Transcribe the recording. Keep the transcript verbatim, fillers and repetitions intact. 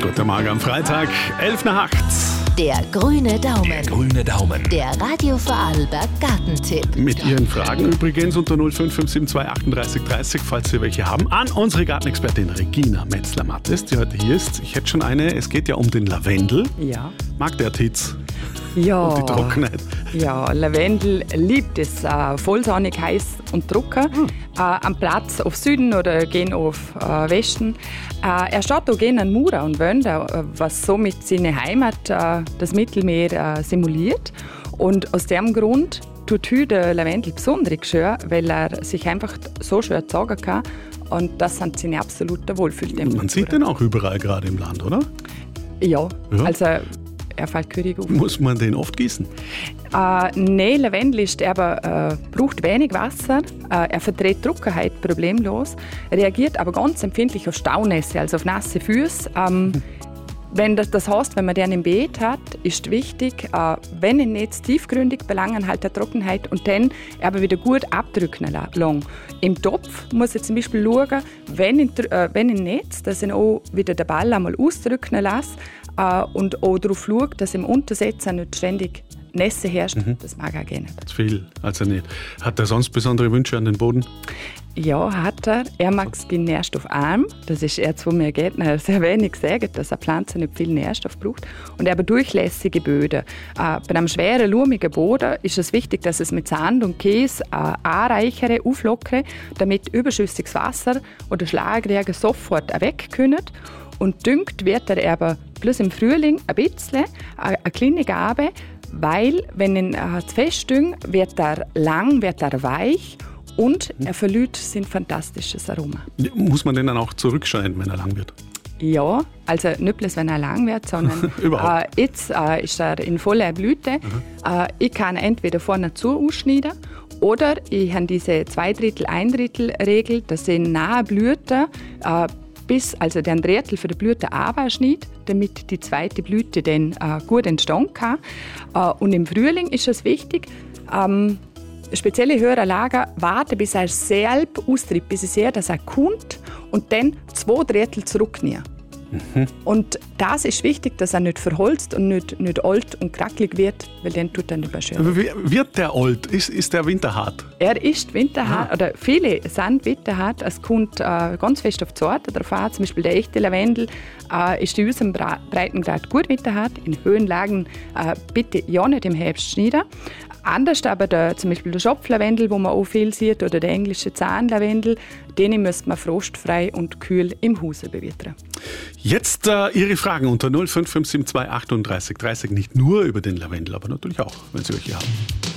Antwort der Marga am Freitag, elf nach acht. Der grüne Daumen. Der grüne Daumen. Der Radio Vorarlberg Gartentipp. Mit Ihren Fragen übrigens unter null fünf fünf sieben zwei achtunddreißig dreißig, falls Sie welche haben, an unsere Gartenexpertin Regina Metzler-Mattes, die heute hier ist. Ich hätte schon eine, es geht ja um den Lavendel. Ja. Mag der Hitze Ja. und die Trockenheit? Ja, Lavendel liebt es äh, vollsonnig, heiß und trocken. Hm. Äh, am Platz auf Süden oder gehen auf äh, Westen. Äh, er steht auch gerne an Mura und Wände, äh, was somit seine Heimat, äh, das Mittelmeer, äh, simuliert. Und aus dem Grund tut heute der Lavendel besonders schön, weil er sich einfach so schön sagen kann. Und das sind seine absoluten Wohlfühltemperaturen. Man sieht den auch überall gerade im Land, oder? Ja, Ja. also er fällt kürig auf. Muss man den oft gießen? Äh, Nein, Lavendel ist aber, äh, braucht wenig Wasser. Äh, er verträgt Trockenheit problemlos, reagiert aber ganz empfindlich auf Staunässe, also auf nasse Füße. Ähm, wenn das, das heißt, wenn man den im Beet hat, ist wichtig, äh, wenn ihn nicht tiefgründig belangen halt der Trockenheit und dann aber wieder gut abdrücken lang. Im Topf muss ich zum Beispiel schauen, wenn ich, äh, wenn ich nicht, dass ich auch wieder den Ball einmal ausdrücken lasse äh, und auch darauf schaue, dass im Untersetzer nicht ständig Nässe herrscht. Mhm. Das mag er gerne. Zu viel, also nicht. Hat er sonst besondere Wünsche an den Boden? Ja, hat er. Er mag es nährstoffarm. Das ist er zu mir Gärtner sehr wenig sagt, dass eine Pflanze nicht viel Nährstoff braucht. Und er aber durchlässige Böden. Äh, bei einem schweren, lumigen Boden ist es wichtig, dass es mit Sand und Käse äh, anreichere, auflockere, damit überschüssiges Wasser oder Schlagregen sofort weg können. Und düngt wird er aber bloß im Frühling ein bisschen, eine kleine Gabe, weil, wenn ihn äh, zu fest düngt, wird er lang, wird er weich und er verliert sein fantastisches Aroma. Muss man den dann auch zurückschneiden, wenn er lang wird? Ja, also nicht bloß, wenn er lang wird, sondern äh, jetzt äh, ist er in voller Blüte. Äh, ich kann entweder vorne zu ausschneiden oder ich habe diese zwei Drittel, ein Drittel Regel, dass ich nahe Blüte äh, bis also den Drittel für die Blüte abschneide, damit die zweite Blüte dann äh, gut entstehen kann. Äh, und im Frühling ist es wichtig, ähm, spezielle höhere Lager warten, bis er selbst austritt, bis ich sehe, dass er kommt und dann zwei Drittel zurücknehmen. Mhm. Und das ist wichtig, dass er nicht verholzt und nicht, nicht alt und krackelig wird, weil dann tut er nicht mehr schön. Aber wie wird der alt? Ist, ist der winterhart? Er ist winterhart, ah. oder viele sind winterhart. Es kommt äh, ganz fest auf die Sorte drauf an. Zum Beispiel der echte Lavendel äh, ist in unserem Breitengrad gut winterhart. In Höhenlagen äh, bitte ja nicht im Herbst schneiden. Anders aber der, zum Beispiel der Schopflavendel, wo man auch viel sieht, oder der englische Zahnlavendel, den müsste man frostfrei und kühl im Hause bewässern. Jetzt äh, Ihre Fragen unter null fünf fünf sieben zwei achtunddreißig dreißig. Nicht nur über den Lavendel, aber natürlich auch, wenn Sie welche haben.